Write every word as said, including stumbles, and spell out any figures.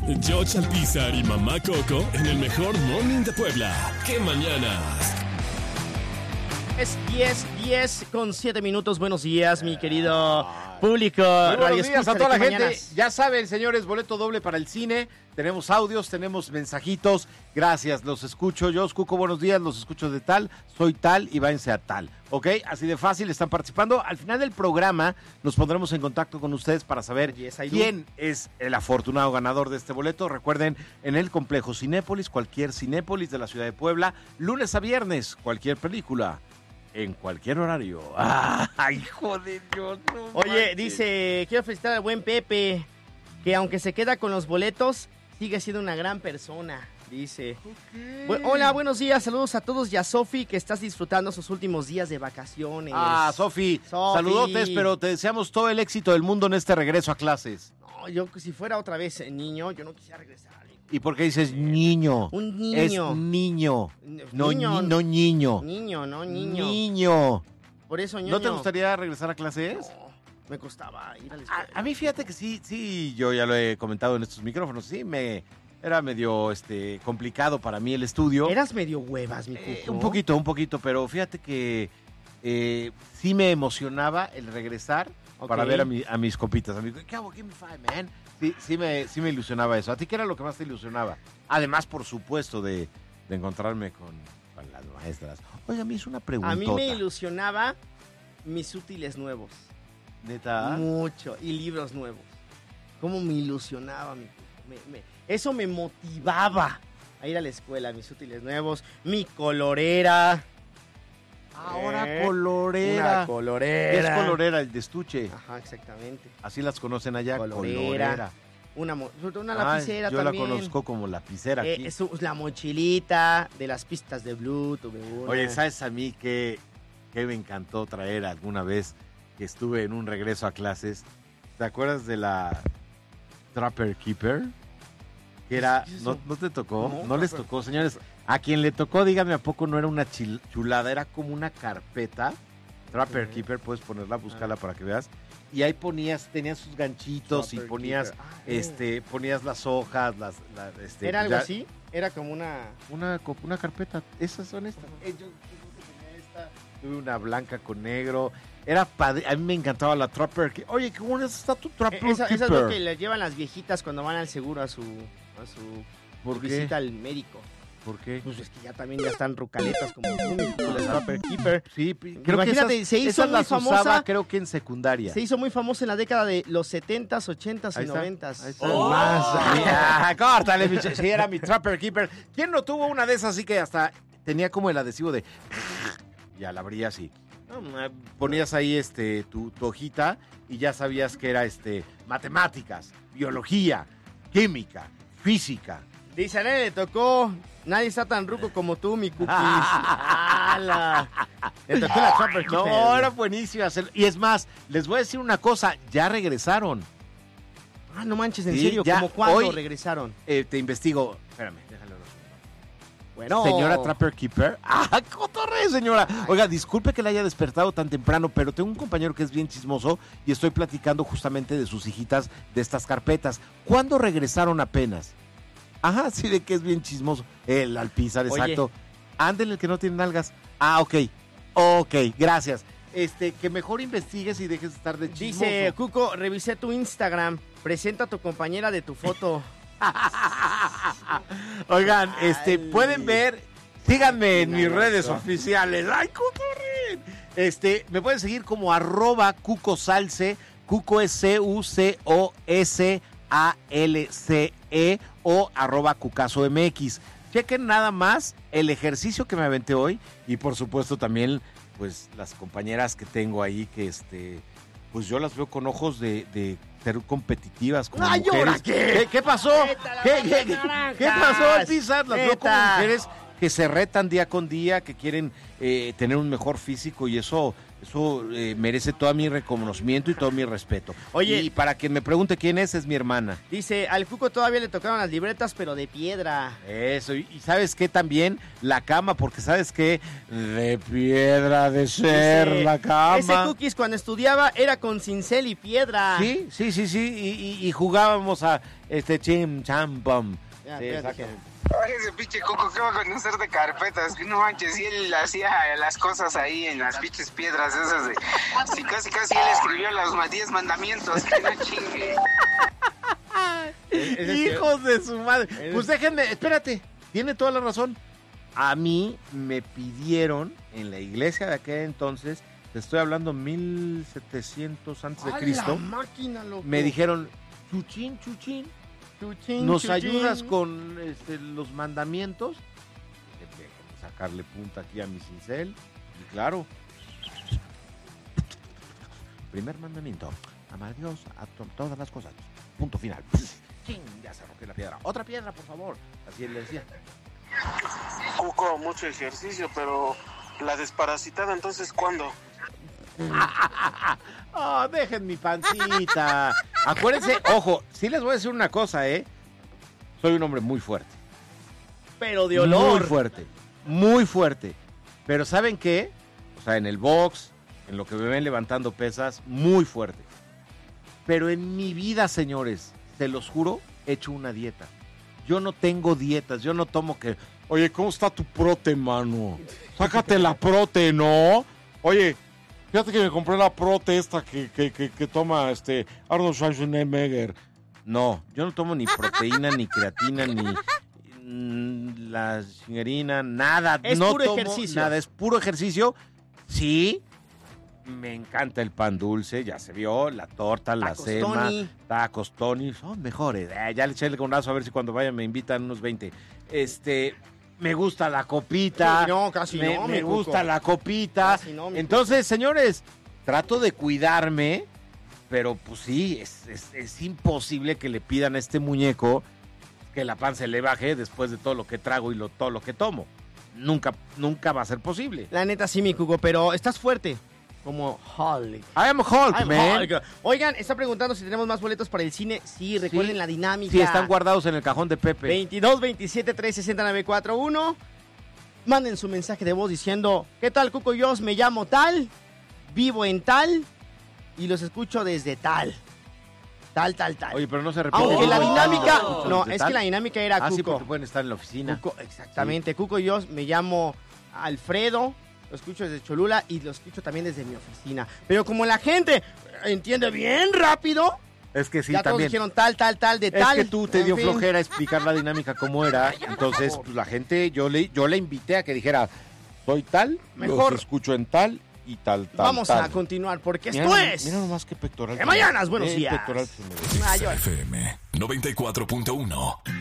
George Alpizar y Mamá Coco en el mejor morning de Puebla. ¡Qué mañanas! Es diez, diez con siete minutos. Buenos días, mi querido público. Muy buenos Radio días escucha a toda de la Qué gente. Mañanas. Ya saben, señores, boleto doble para el cine. Tenemos audios, tenemos mensajitos. Gracias, los escucho yo. Cuco, buenos días, los escucho de tal. Soy tal y váyanse a tal. ¿Ok? Así de fácil, están participando. Al final del programa nos pondremos en contacto con ustedes para saber Yes, I do. quién es el afortunado ganador de este boleto. Recuerden, en el complejo Cinépolis, cualquier Cinépolis de la ciudad de Puebla, lunes a viernes, cualquier película. En cualquier horario. ¡Ay, hijo de Dios! No Oye, manches. dice, quiero felicitar al buen Pepe, que aunque se queda con los boletos, sigue siendo una gran persona, dice. Bu- Hola, buenos días, saludos a todos y a Sofi, que estás disfrutando sus últimos días de vacaciones. Ah, Sofi, Sofi. saludotes, pero te deseamos todo el éxito del mundo en este regreso a clases. No, yo si fuera otra vez eh, niño, yo no quisiera regresar. hijo. ¿Y por qué dices niño? Un niño. Es niño. No, Niño. ni- no niño. Niño, no niño. Niño. Por eso, ñoño. ¿No te gustaría regresar a clases? No, me costaba ir a la A, escuela. a mí fíjate que sí, sí, yo ya lo he comentado en estos micrófonos, sí, me era medio este complicado para mí el estudio. Eras medio huevas, mi Eh, cuco. un poquito, un poquito, pero fíjate que eh, sí me emocionaba el regresar Ok. para ver a, mi- a mis copitas. A mi, ¿qué hago? Give me five, man. Sí, sí, me, sí me ilusionaba eso. ¿A ti qué era lo que más te ilusionaba? Además, por supuesto, de, de encontrarme con, con las maestras. Oye, a mí es una pregunta. A mí me ilusionaba mis útiles nuevos. ¿Neta? Mucho. Y libros nuevos. ¿Cómo me ilusionaba, mi cuco? Me- me- Eso me motivaba a ir a la escuela, mis útiles nuevos, mi colorera. Ahora Eh, colorera. Una colorera. Es colorera, el de estuche. Ajá, exactamente. Así las conocen allá, Colorera. colorera. Una, mo- una Ah, lapicera yo también. la conozco como lapicera Eh, aquí. es u- la mochilita de las pistas de Blue, tuve una. Oye, ¿sabes a mí que, que me encantó traer alguna vez que estuve en un regreso a clases? ¿Te acuerdas de la Trapper Keeper? Que era, ¿Qué es ¿no, eso? ¿no te tocó? No, No, les Trapper. tocó, señores. A quien le tocó, dígame a poco no era una chil- chulada, era como una carpeta. Trapper Ujú. Keeper, puedes ponerla, buscarla para que veas. Y ahí ponías, tenías sus ganchitos y Trapper ponías, Keeper. Ah, eh. este, ponías las hojas, las, la- este, ¿Era algo ya- así? Era como una... Una, co- una carpeta, esas son estas. Eh, yo, yo creo que tenía esta. Tuve una blanca con negro. Era padre, a mí me encantaba la Trapper. Ke- Oye, qué buena está tu Trapper Esa, esa es Keeper. lo que le llevan las viejitas cuando van al seguro a su, a su ¿Por qué? visita al médico. ¿Por qué? Pues es que ya también ya están rucaletas como tú, mi cuco, la Trapper Keeper. Sí, pi- creo Imagínate, que esas, se hizo esas muy las famosa- usaba, creo que en secundaria. Se hizo muy famosa en la década de los setentas, ochentas y Ahí está, noventas. ahí está. Oh. Más. Ah, córtale, mi ch- sí, era mi Trapper Keeper. ¿Quién no tuvo una de esas así que hasta tenía como el adhesivo de... Ya la abrías y... Ponías ahí este tu, tu hojita y ya sabías que era este matemáticas, biología, química, física. Dice, a nadie le tocó, nadie está tan ruco como tú, mi cookies. ¡Hala! Le tocó la Trapper Keeper. No, era buenísimo hacer. Y es más, les voy a decir una cosa, ya regresaron. Ah, no manches, en Sí, serio, ya, ¿cómo cuándo hoy- regresaron? Eh, te investigo. Espérame, déjalo. Bueno, Señora Trapper Keeper. ¡Ah, cotorre, señora! Oiga, disculpe que la haya despertado tan temprano, pero tengo un compañero que es bien chismoso y estoy platicando justamente de sus hijitas de estas carpetas. ¿Cuándo regresaron apenas? Ajá, sí, de que es bien chismoso. El Alpizar, Oye. exacto. Ándele, el que no tiene nalgas. Ah, ok. Ok, gracias. Este, que mejor investigues y dejes de estar de chismoso. dice Cuco, revisé tu Instagram, presenta a tu compañera de tu foto. Oigan, este, Ay. pueden ver, síganme en mis Nada, redes no. oficiales. ¡Ay, cotorrín! Este, me pueden seguir como arroba Cuco Salce. Cuco es C U C O S A L C E o arroba Cucaso M X. Chequen nada más el ejercicio que me aventé hoy y por supuesto también pues las compañeras que tengo ahí que este pues yo las veo con ojos de, de ser competitivas como ¡Ay, mujeres. ahora qué! ¿Qué, qué pasó? Vete a la ¿Qué, banda qué, qué, naranjas. qué pasó, Alpizar? Las veo como Neta. mujeres que se retan día con día, que quieren eh, tener un mejor físico y eso Eso eh, merece todo mi reconocimiento y todo mi respeto. Oye, y para quien me pregunte quién es, es mi hermana. Dice, al Cuco todavía le tocaron las libretas, pero de piedra. Eso, y, y ¿sabes qué también? La cama, porque ¿sabes qué? De piedra de ser Dice, la cama. Ese Cookies cuando estudiaba era con cincel y piedra. Sí, sí, sí, sí, y, y, y jugábamos a este chim, cham, pam. Ya, Sí, espérate, exacto. Ay, ese pinche Cuco, ¿qué va a conocer de carpetas? Que no manches, y él hacía las cosas ahí en las pinches piedras esas de... Si casi casi él escribió los diez mandamientos, que no chingue. Hijos de su madre. Eres... Pues déjenme, espérate, tiene toda la razón. A mí me pidieron en la iglesia de aquel entonces, te estoy hablando mil setecientos antes de Cristo, la máquina, loco. me dijeron, chuchín, chuchín, Chuchín, ¿nos chuchín. ayudas con este, los mandamientos? Déjenme sacarle punta aquí a mi cincel. Y claro. Primer mandamiento. Ama a Dios a to- todas las cosas. Punto final. ¡Chin! Ya se rompió la piedra. Otra piedra, por favor. Así él le decía. Cuco, mucho ejercicio, pero la desparasitada, entonces, ¿cuándo? ¡Oh, dejen mi pancita! Acuérdense, ojo, sí les voy a decir una cosa, ¿eh? Soy un hombre muy fuerte. Pero de olor. Muy fuerte, muy fuerte. Pero ¿saben qué? O sea, en el box, en lo que me ven levantando pesas, muy fuerte. Pero en mi vida, señores, se los juro, he hecho una dieta. Yo no tengo dietas, yo no tomo que... Oye, ¿cómo está tu prote, mano? Sácate la prote, ¿no? Oye... Fíjate que me compré la prote esta que, que, que, que toma este Arnold Schwarzenegger. No, yo no tomo ni proteína, ni creatina, ni mm, la chingerina, nada. Es no puro tomo ejercicio. Nada, es puro ejercicio. Sí, me encanta el pan dulce, ya se vio, la torta, la Tacos cema, Tony. tacos Tony, son mejores. Eh, ya le eché el conazo a ver si cuando vaya me invitan unos veinte. Este... Me gusta la copita. No, casi me, no, me mi gusta Cuco. la copita. Casi no, mi Entonces, señores, trato de cuidarme, pero pues sí, es, es, es imposible que le pidan a este muñeco que la panza le baje después de todo lo que trago y lo, todo lo que tomo. Nunca, nunca va a ser posible. La neta sí, mi Cuco, pero estás fuerte. Como Hulk. I am Hulk, I'm man. Hulk. Oigan, está preguntando si tenemos más boletos para el cine. Sí, recuerden Sí. la dinámica. Sí, están guardados en el cajón de Pepe. veintidós veintisiete tres sesenta nueve cuarenta y uno. Manden su mensaje de voz diciendo: ¿qué tal, Cuco? Yo me llamo tal, vivo en tal y los escucho desde tal. Tal, tal, tal. Oye, pero no se repite. Aunque la Vivo en tal y dinámica... los escucho No, desde es tal. que la dinámica era Ah, sí, Cuco. porque pueden estar en la oficina. Cuco, exactamente. Cuco y yo me llamo Alfredo, lo escucho desde Cholula y lo escucho también desde mi oficina. Pero como la gente entiende bien rápido, Es que sí, ya todos también. dijeron tal, tal, tal, de Es tal. que tú te En dio fin. flojera explicar la dinámica cómo era, ya, por entonces favor. pues, la gente, yo le, yo le invité a que dijera, soy tal, Mejor. los escucho en tal y tal, tal, Vamos tal. a continuar porque Mira esto nomás- es... Mira nomás qué pectoral. ¡Que mañanas, buenos Eh, días! pectoral se me ve. Mayor. F M noventa y cuatro punto uno.